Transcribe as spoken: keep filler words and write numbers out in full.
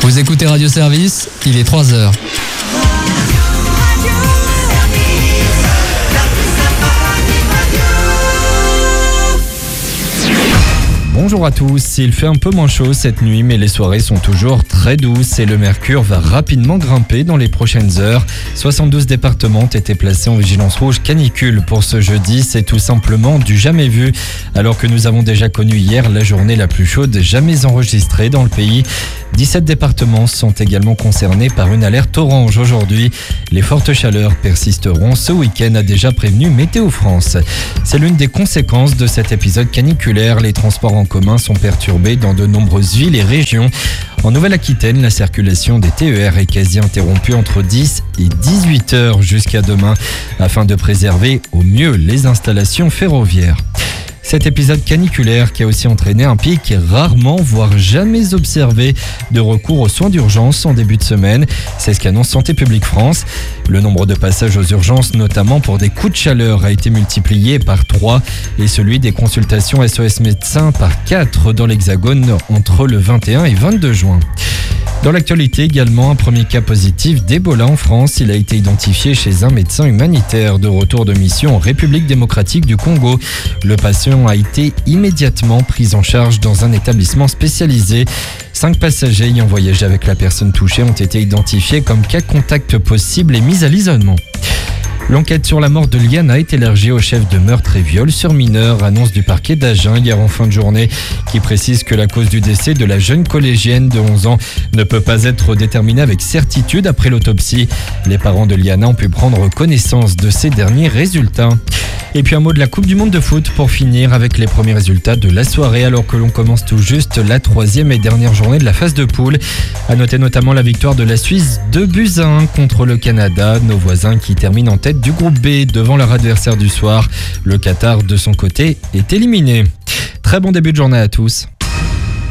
Vous écoutez Radio Service, il est trois heures. Bonjour à tous, il fait un peu moins chaud cette nuit mais les soirées sont toujours très douces et le mercure va rapidement grimper dans les prochaines heures. soixante-douze départements ont été placés en vigilance rouge canicule pour ce jeudi, c'est tout simplement du jamais vu. Alors que nous avons déjà connu hier la journée la plus chaude jamais enregistrée dans le pays. dix-sept départements sont également concernés par une alerte orange aujourd'hui. Les fortes chaleurs persisteront ce week-end, a déjà prévenu Météo France. C'est l'une des conséquences de cet épisode caniculaire. Les transports en commun sont perturbés dans de nombreuses villes et régions. En Nouvelle-Aquitaine, la circulation des T E R est quasi interrompue entre dix et dix-huit heures jusqu'à demain afin de préserver au mieux les installations ferroviaires. Cet épisode caniculaire qui a aussi entraîné un pic rarement, voire jamais observé de recours aux soins d'urgence en début de semaine. C'est ce qu'annonce Santé publique France. Le nombre de passages aux urgences, notamment pour des coups de chaleur, a été multiplié par trois et celui des consultations S O S médecins par quatre dans l'Hexagone entre le vingt et un et vingt-deux juin. Dans l'actualité également, un premier cas positif d'Ebola en France. Il a été identifié chez un médecin humanitaire de retour de mission en République démocratique du Congo. Le patient a été immédiatement pris en charge dans un établissement spécialisé. Cinq passagers ayant voyagé avec la personne touchée ont été identifiés comme cas contact possible et mis à l'isolement. L'enquête sur la mort de Liana est élargie au chef de meurtre et viol sur mineur, annonce du parquet d'Agen hier en fin de journée, qui précise que la cause du décès de la jeune collégienne de onze ans ne peut pas être déterminée avec certitude après l'autopsie. Les parents de Liana ont pu prendre connaissance de ces derniers résultats. Et puis un mot de la Coupe du Monde de foot pour finir avec les premiers résultats de la soirée alors que l'on commence tout juste la troisième et dernière journée de la phase de poule. À noter notamment la victoire de la Suisse deux buts à un contre le Canada, nos voisins qui terminent en tête du groupe B devant leur adversaire du soir. Le Qatar de son côté est éliminé. Très bon début de journée à tous.